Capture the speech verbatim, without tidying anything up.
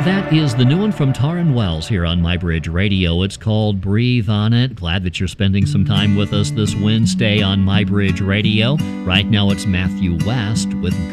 That is the new one from Taryn Wells here on MyBridge Radio. It's called Breathe On It. Glad that you're spending some time with us this Wednesday on MyBridge Radio. Right now it's Matthew West with